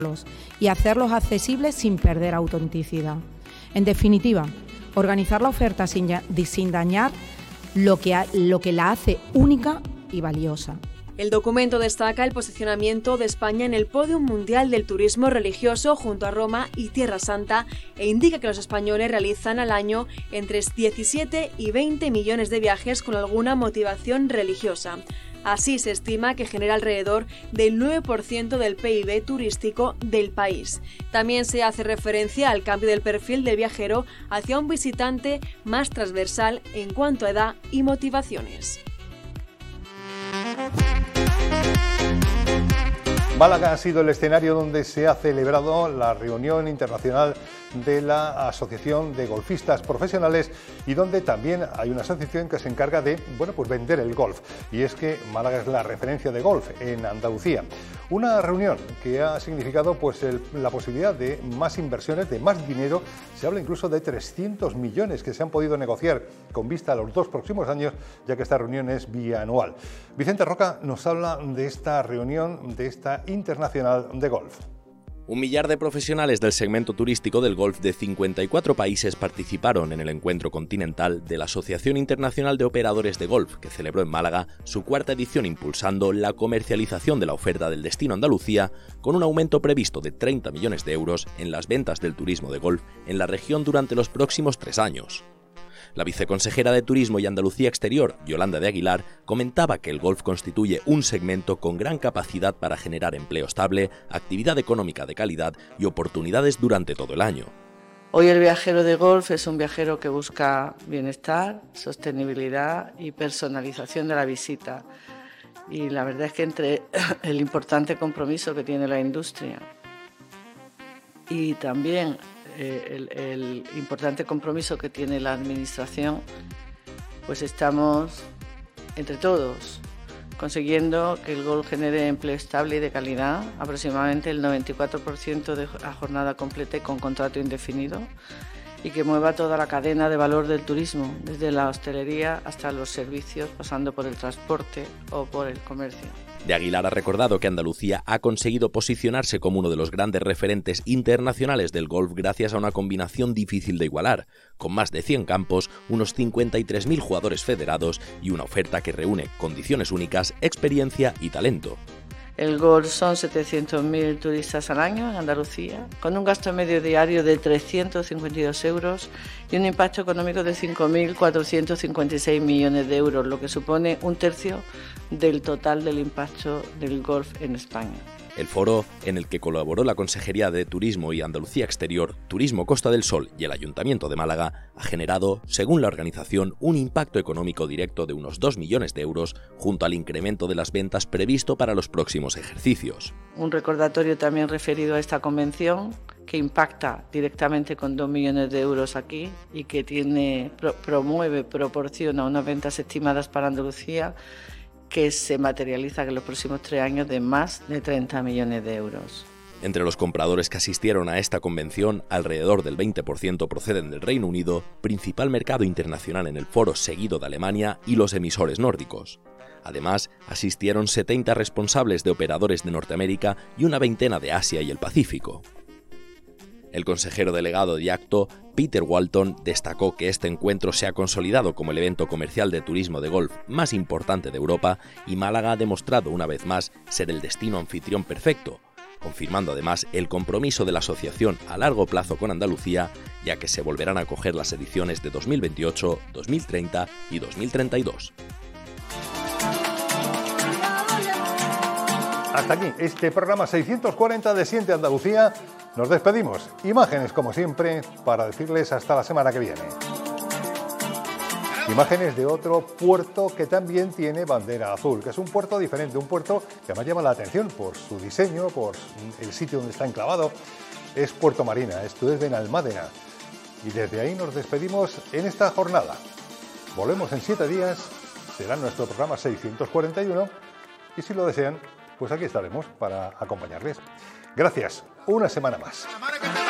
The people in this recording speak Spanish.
y hacerlos accesibles sin perder autenticidad. En definitiva, organizar la oferta sin dañar lo que la hace única y valiosa. El documento destaca el posicionamiento de España en el podio mundial del turismo religioso junto a Roma y Tierra Santa e indica que los españoles realizan al año entre 17 y 20 millones de viajes con alguna motivación religiosa. Así se estima que genera alrededor del 9% del PIB turístico del país. También se hace referencia al cambio del perfil del viajero hacia un visitante más transversal en cuanto a edad y motivaciones. Málaga ha sido el escenario donde se ha celebrado la reunión internacional de la Asociación de Golfistas Profesionales y donde también hay una asociación que se encarga de vender el golf. Y es que Málaga es la referencia de golf en Andalucía. Una reunión que ha significado la posibilidad de más inversiones, de más dinero. Se habla incluso de 300 millones que se han podido negociar con vista a los 2 próximos años, ya que esta reunión es bianual. Vicente Roca nos habla de esta reunión, de esta internacional de golf. 1 millar de profesionales del segmento turístico del golf de 54 países participaron en el encuentro continental de la Asociación Internacional de Operadores de Golf, que celebró en Málaga su 4ª edición impulsando la comercialización de la oferta del destino Andalucía, con un aumento previsto de 30 millones de euros en las ventas del turismo de golf en la región durante los próximos 3 años. La viceconsejera de Turismo y Andalucía Exterior, Yolanda de Aguilar, comentaba que el golf constituye un segmento con gran capacidad para generar empleo estable, actividad económica de calidad y oportunidades durante todo el año. Hoy el viajero de golf es un viajero que busca bienestar, sostenibilidad y personalización de la visita. Y la verdad es que entre el importante compromiso que tiene la industria y también el importante compromiso que tiene la administración, pues estamos entre todos consiguiendo que el golf genere empleo estable y de calidad, aproximadamente el 94% de a jornada completa y con contrato indefinido, y que mueva toda la cadena de valor del turismo, desde la hostelería hasta los servicios, pasando por el transporte o por el comercio. De Aguilar ha recordado que Andalucía ha conseguido posicionarse como uno de los grandes referentes internacionales del golf gracias a una combinación difícil de igualar, con más de 100 campos, unos 53.000 jugadores federados y una oferta que reúne condiciones únicas, experiencia y talento. El golf son 700.000 turistas al año en Andalucía, con un gasto medio diario de 352 euros y un impacto económico de 5.456 millones de euros, lo que supone 1/3 del total del impacto del golf en España. El foro, en el que colaboró la Consejería de Turismo y Andalucía Exterior, Turismo Costa del Sol y el Ayuntamiento de Málaga, ha generado, según la organización, un impacto económico directo de unos 2 millones de euros, junto al incremento de las ventas previsto para los próximos ejercicios. Un recordatorio también referido a esta convención, que impacta directamente con 2 millones de euros aquí y que proporciona unas ventas estimadas para Andalucía que se materializa en los próximos 3 años de más de 30 millones de euros. Entre los compradores que asistieron a esta convención, alrededor del 20% proceden del Reino Unido, principal mercado internacional en el foro seguido de Alemania y los emisores nórdicos. Además, asistieron 70 responsables de operadores de Norteamérica y una veintena de Asia y el Pacífico. El consejero delegado de acto, Peter Walton, destacó que este encuentro se ha consolidado como el evento comercial de turismo de golf más importante de Europa y Málaga ha demostrado una vez más ser el destino anfitrión perfecto, confirmando además el compromiso de la asociación a largo plazo con Andalucía, ya que se volverán a acoger las ediciones de 2028, 2030 y 2032. Hasta aquí este programa 640 de Siente Andalucía. Nos despedimos. Imágenes, como siempre, para decirles hasta la semana que viene. Imágenes de otro puerto que también tiene bandera azul, que es un puerto diferente, un puerto que más llama la atención por su diseño, por el sitio donde está enclavado. Es Puerto Marina, esto es Benalmádena. Y desde ahí nos despedimos en esta jornada. Volvemos en 7 días, será nuestro programa 641, y si lo desean, pues aquí estaremos para acompañarles. Gracias, una semana más.